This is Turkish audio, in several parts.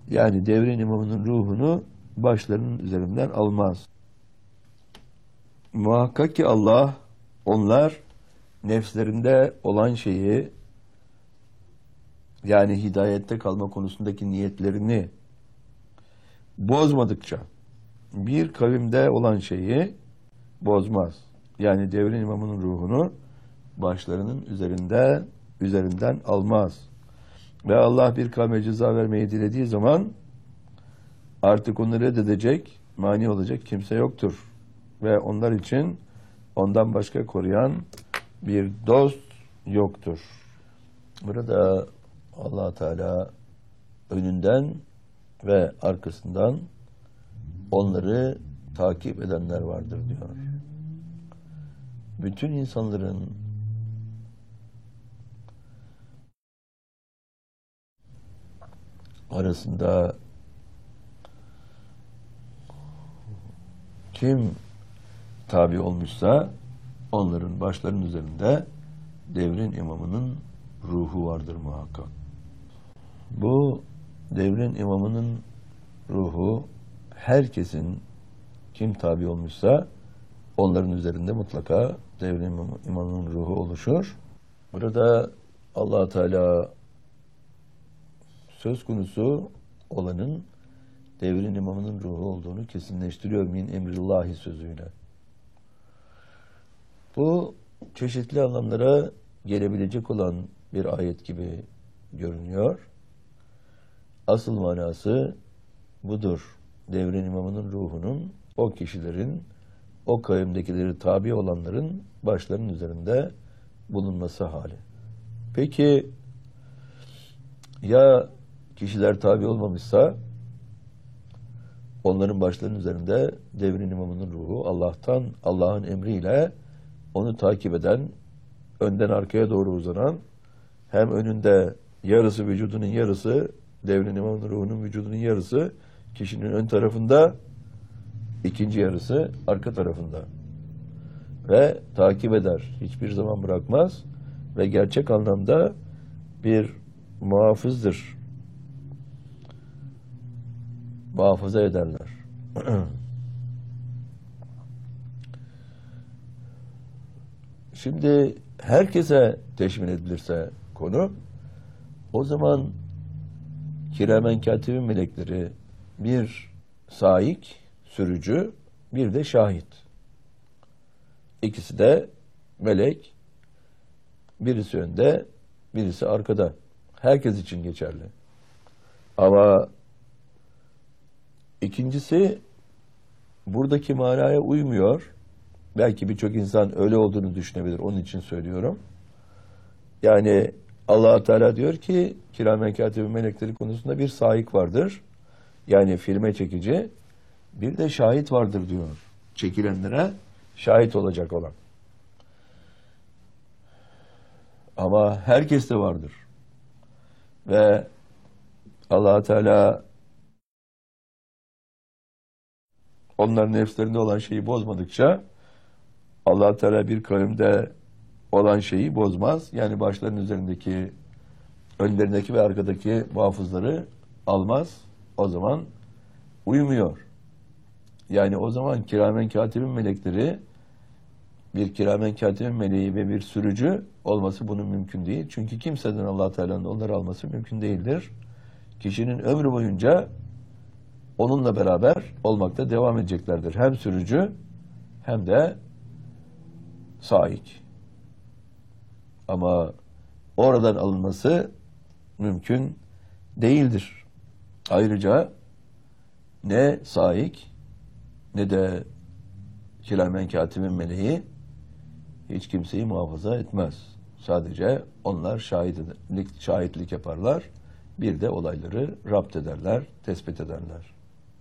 Yani devrin imamının ruhunu başlarının üzerinden almaz. Muhakkak ki Allah, onlar nefslerinde olan şeyi, yani hidayette kalma konusundaki niyetlerini bozmadıkça bir kavimde olan şeyi bozmaz. Yani devrin imamının ruhunu başlarının üzerinden almaz. Ve Allah bir kavme ceza vermeyi dilediği zaman artık onları reddedecek, mani olacak kimse yoktur. Ve onlar için ondan başka koruyan bir dost yoktur. Burada Allah Teala önünden ve arkasından onları takip edenler vardır diyor. Bütün insanların arasında kim tabi olmuşsa onların başlarının üzerinde devrin imamının ruhu vardır muhakkak. Bu devrin imamının ruhu herkesin kim tabi olmuşsa onların üzerinde mutlaka devrin imamının ruhu oluşur. Burada Allah Teala söz konusu olanın devrin imamının ruhu olduğunu kesinleştiriyor min emrillahi sözüyle. Bu çeşitli anlamlara gelebilecek olan bir ayet gibi görünüyor. Asıl manası budur. Devrin imamının ruhunun o kişilerin, o kavimdekileri tabi olanların başlarının üzerinde bulunması hali. Peki ya kişiler tabi olmamışsa onların başlarının üzerinde devrin imamının ruhu Allah'ın emriyle onu takip eden, önden arkaya doğru uzanan, hem önünde yarısı vücudunun yarısı, devrin imamının ruhunun vücudunun yarısı kişinin ön tarafında, ikinci yarısı arka tarafında. Ve takip eder. Hiçbir zaman bırakmaz ve gerçek anlamda bir muhafızdır. Muhafaza ederler. Şimdi herkese teşmil edilirse konu, o zaman kiramen katibin melekleri bir saik, sürücü, bir de şahit. İkisi de melek, birisi önde, birisi arkada. Herkes için geçerli. Ama ikincisi buradaki manaya uymuyor. Belki birçok insan öyle olduğunu düşünebilir. Onun için söylüyorum. Yani Allah Teala diyor ki kiramen katibin melekleri konusunda bir saik vardır. Yani filme çekici. Bir de şahit vardır diyor. Çekilenlere şahit olacak olan. Ama herkes de vardır. Ve Allah Teala onların nefslerinde olan şeyi bozmadıkça Allah Teala bir kavimde olan şeyi bozmaz. Yani başlarının üzerindeki, önlerindeki ve arkadaki muhafızları almaz. O zaman uymuyor. Yani o zaman kiramen katibin melekleri, bir kiramen katibin meleği ve bir sürücü olması bunun mümkün değil. Çünkü kimseden Allah Teala'nın onları alması mümkün değildir. Kişinin ömrü boyunca onunla beraber olmakta devam edeceklerdir. Hem sürücü hem de saik. Ama oradan alınması mümkün değildir. Ayrıca ne saik ne de kiramen katibin meleği hiç kimseyi muhafaza etmez. Sadece onlar şahitlik yaparlar. Bir de olayları rapt ederler, tespit ederler.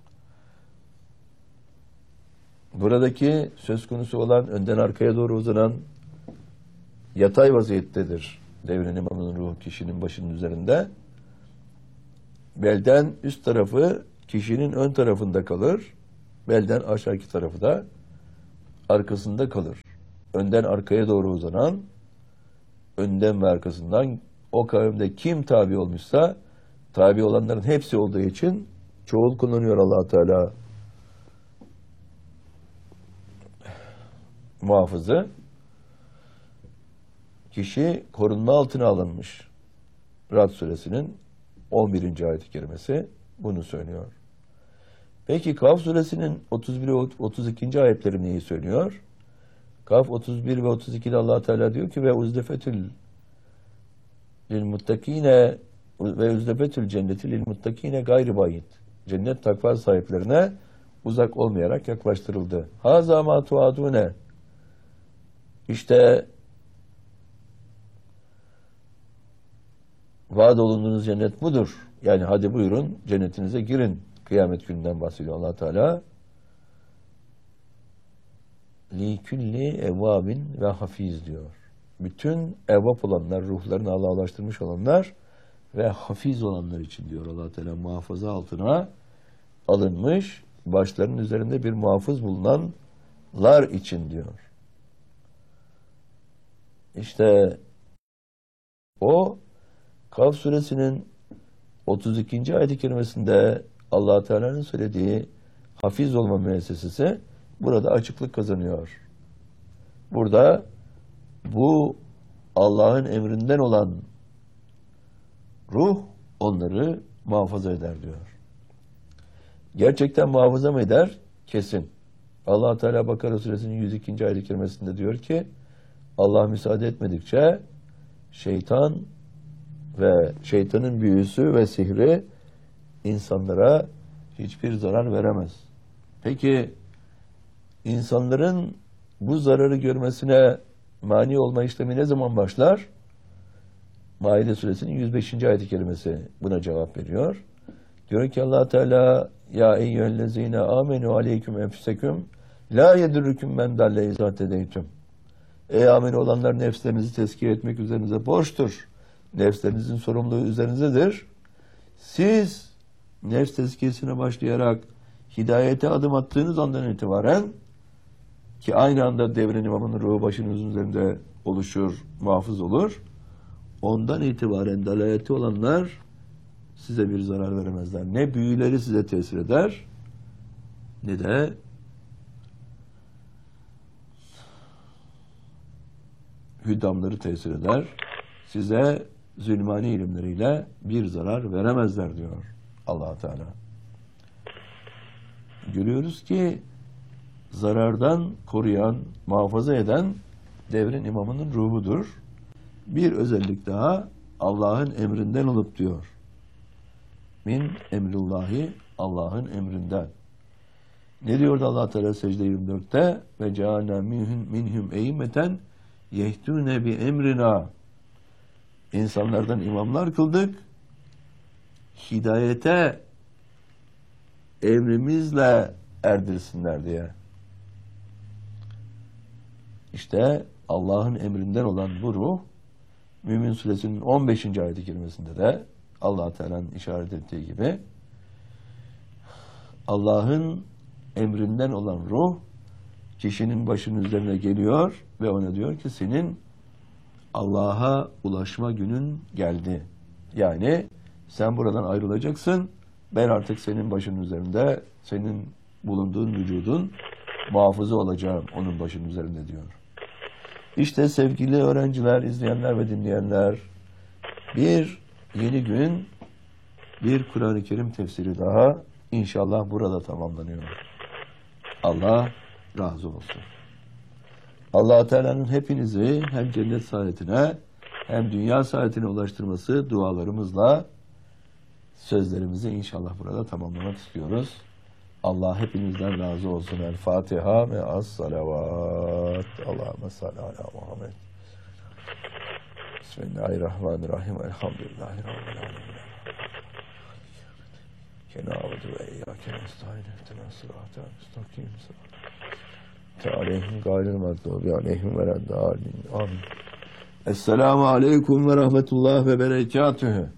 Buradaki söz konusu olan önden arkaya doğru uzanan yatay vaziyettedir devrin imamının ruhu kişinin başının üzerinde. Belden üst tarafı kişinin ön tarafında kalır. Belden aşağıki tarafı da arkasında kalır. Önden arkaya doğru uzanan, önden ve arkasından o kavimde kim tabi olmuşsa tabi olanların hepsi olduğu için çoğul kullanıyor Allah Teala. Muhafızı, kişi korunma altına alınmış. Rad suresinin 11. ayet-i kerimesi bunu söylüyor. Peki Kaf suresinin 31 ve 32. ayetleri neyi söylüyor? Kaf 31 ve 32'de Allah Teala diyor ki ve uzdefetül lil muttakine ve uzdefetül cenneti lil muttakine gayri bayit. Cennet takva sahiplerine uzak olmayarak yaklaştırıldı. Haza ma tuadune. İşte vaad olunduğunuz cennet budur. Yani hadi buyurun cennetinize girin. Kıyamet gününden bahsediyor Allah Teala. Li külli evvabin ve hafiz diyor. Bütün evvap olanlar, ruhlarını Allah'a ulaştırmış olanlar ve hafiz olanlar için diyor Allah Teala, muhafaza altına alınmış, başlarının üzerinde bir muhafız bulunanlar için diyor. İşte o Kaf suresinin 32. ayet-i kerimesinde Allah Teala'nın söylediği hafiz olma müessesesi burada açıklık kazanıyor. Burada bu Allah'ın emrinden olan ruh onları muhafaza eder diyor. Gerçekten muhafaza mı eder? Kesin. Allah Teala Bakara suresinin 102. ayet-i kerimesinde diyor ki Allah müsaade etmedikçe şeytan ve şeytanın büyüsü ve sihri insanlara hiçbir zarar veremez. Peki insanların bu zararı görmesine mani olma işlemi ne zaman başlar? Maide suresinin 105. ayet-i kerimesi buna cevap veriyor. Diyor ki Allah Teala ya eyyühellezine amenu aleyküm enfüseküm la yedürrüküm men dalle izâ tedeytüm. Ey amin olanlar, nefslerinizi tezkiye etmek üzerinize borçtur. Nefslerinizin sorumluluğu üzerinizdedir. Siz nefs tezkiyesine başlayarak hidayete adım attığınız andan itibaren ki aynı anda devrin imamının ruhu başınızın üzerinde oluşur, muhafız olur. Ondan itibaren dalaleti olanlar size bir zarar veremezler. Ne büyüleri size tesir eder ne de hüddamları tesir eder. Size zulmani ilimleriyle bir zarar veremezler diyor Allah Teala. Görüyoruz ki zarardan koruyan, muhafaza eden devrin imamının ruhudur. Bir özellik daha Allah'ın emrinden olup diyor. Min emrillahi, Allah'ın emrinden. Ne diyordu Allah Teala secde 24'te? Ve cealna minhum e'immeten yehdûne bi emrina. İnsanlardan imamlar kıldık. Hidayete emrimizle erdirsinler diye. İşte Allah'ın emrinden olan bu ruh, Mümin Suresinin 15. ayet-i kerimesinde de Allah Teala'nın işaret ettiği gibi Allah'ın emrinden olan ruh kişinin başının üzerine geliyor ve ona diyor ki senin Allah'a ulaşma günün geldi. Yani sen buradan ayrılacaksın. Ben artık senin başının üzerinde, senin bulunduğun vücudun muhafızı olacağım onun başının üzerinde diyor. İşte sevgili öğrenciler, izleyenler ve dinleyenler, bir yeni gün, bir Kur'an-ı Kerim tefsiri daha inşallah burada tamamlanıyor. Allah razı olsun. Allah Teala'nın hepinizi hem cennet saadetine hem dünya saadetine ulaştırması dualarımızla sözlerimizi inşallah burada tamamlamak istiyoruz. Allah hepinizden razı olsun. El Fatiha ve as-salavat. Allahümme salli ala Muhammed. Bismillahirrahmanirrahim. Elhamdülillahi Rabbil alemin. Kenâbudu ve iyyâke nestaîn. İhdinas sırâtal müstakîm. Aleyhim gayril mağdûbi aleyhim veleddâlin. Amin. Esselamu aleyküm ve rahmetullah ve berekatühü.